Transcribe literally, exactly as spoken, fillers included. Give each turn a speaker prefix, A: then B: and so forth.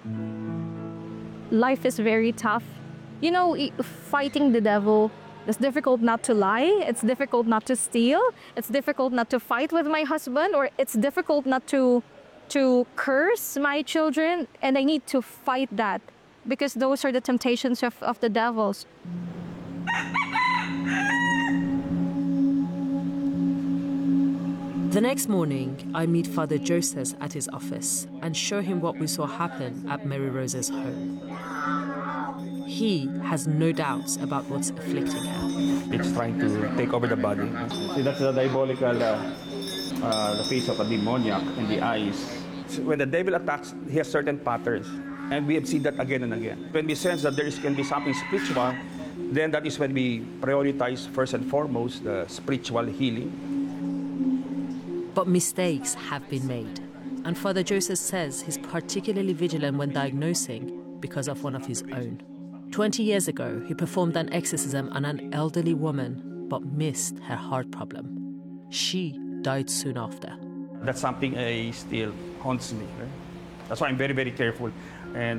A: Life is very tough. You know, i- fighting the devil, it's difficult not to lie, it's difficult not to steal, it's difficult not to fight with my husband, or it's difficult not to to curse my children, and I need to fight that because those are the temptations of, of the devils.
B: The next morning, I meet Father Joseph at his office and show him what we saw happen at Mary Rose's home. He has no doubts about what's afflicting her.
C: It's trying to take over the body. See, that's the diabolical, uh, uh, the face of a demoniac in the eyes. When the devil attacks, he has certain patterns, and we have seen that again and again. When we sense that there is, can be something spiritual, then that is when we prioritize first and foremost the spiritual healing.
B: But mistakes have been made, and Father Joseph says he's particularly vigilant when diagnosing because of one of his own. Twenty years ago, he performed an exorcism on an elderly woman, but missed her heart problem. She died soon after.
C: That's something uh, still haunts me. Right? That's why I'm very, very careful